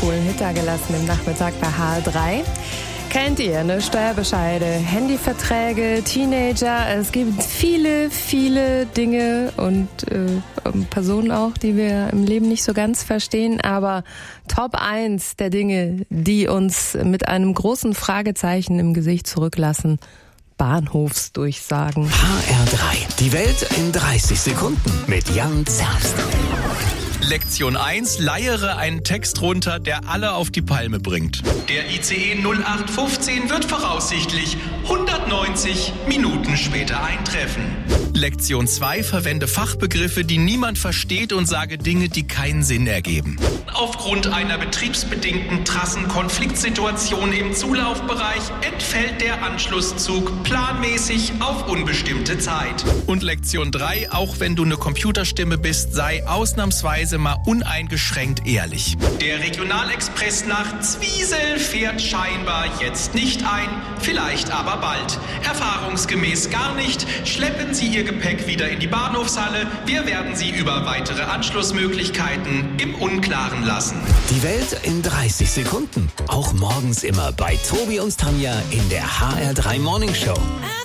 coolen Hit da gelassen im Nachmittag bei HR3. Kennt ihr, ne? Steuerbescheide, Handyverträge, Teenager. Es gibt viele, viele Dinge und Personen auch, die wir im Leben nicht so ganz verstehen. Aber Top 1 der Dinge, die uns mit einem großen Fragezeichen im Gesicht zurücklassen: Bahnhofsdurchsagen. HR3. Die Welt in 30 Sekunden mit Jan Zerbst. Lektion 1. Leiere einen Text runter, der alle auf die Palme bringt. Der ICE 0815 wird voraussichtlich 190 Minuten später eintreffen. Lektion 2. Verwende Fachbegriffe, die niemand versteht, und sage Dinge, die keinen Sinn ergeben. Aufgrund einer betriebsbedingten Trassenkonfliktsituation im Zulaufbereich entfällt der Anschlusszug planmäßig auf unbestimmte Zeit. Und Lektion 3. Auch wenn du eine Computerstimme bist, sei ausnahmsweise mal uneingeschränkt ehrlich. Der Regionalexpress nach Zwiesel fährt scheinbar jetzt nicht ein, vielleicht aber bald. Erfahrungsgemäß gar nicht. Schleppen Sie Ihr Gepäck wieder in die Bahnhofshalle. Wir werden Sie über weitere Anschlussmöglichkeiten im Unklaren lassen. Die Welt in 30 Sekunden. Auch morgens immer bei Tobi und Tanja in der HR3 Morning Show.